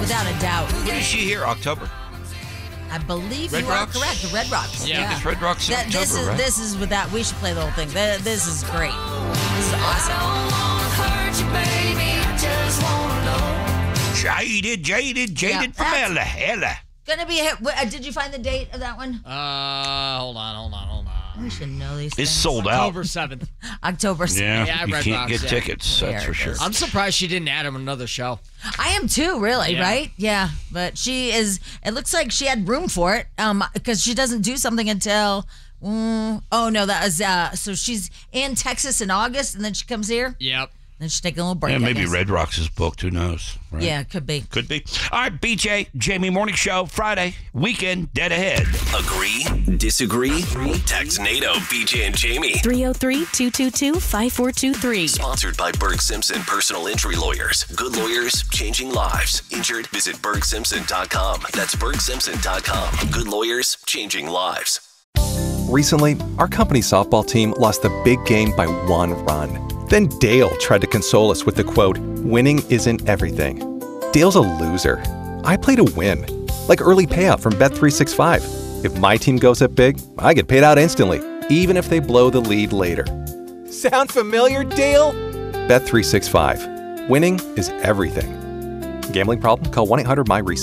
without a doubt. When is she here? October? I believe Red you Rocks? are correct. The Red Rocks. Yeah, it's Red Rocks in October, this is right? this is without. We should play the whole thing. This is great. This is awesome. Jaded from Ella. Gonna be a hit. Did you find the date of that one? Hold on. We should know these It's things. sold out. October 7th. October 7th. Yeah, you Red can't Rocks, get yeah. tickets, There that's for it sure. is. I'm surprised she didn't add him another show. I am too, really, Yeah. right? Yeah, but she is. It looks like she had room for it, because she doesn't do something until. Oh no, that was so she's in Texas in August, and then she comes here. Yep. Then she's taking a little break. Yeah, I maybe guess. Red Rocks is booked. Who knows? Right? Yeah, it could be. Could be. All right, BJ, Jamie Morning Show, Friday, weekend, dead ahead. Agree? Disagree? Text NATO, BJ and Jamie. 303-222-5423. Sponsored by Berg Simpson Personal Injury Lawyers. Good lawyers, changing lives. Injured? Visit BergSimpson.com. That's BergSimpson.com. Good lawyers, changing lives. Recently, our company's softball team lost the big game by 1 run. Then Dale tried to console us with the quote, "Winning isn't everything." Dale's a loser. I play to win. Like early payout from Bet365. If my team goes up big, I get paid out instantly, even if they blow the lead later. Sound familiar, Dale? Bet365. Winning is everything. Gambling problem? Call 1-800-MY-RESET.